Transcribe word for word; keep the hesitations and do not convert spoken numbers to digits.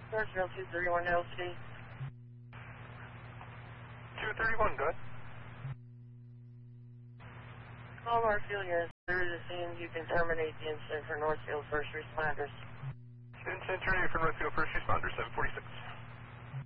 Northfield two thirty-one L C. two thirty-one, go ahead. Call Northfield units through the scene. You can terminate the incident for Northfield first responders. Incident terminated for Northfield first responders, seven forty-six.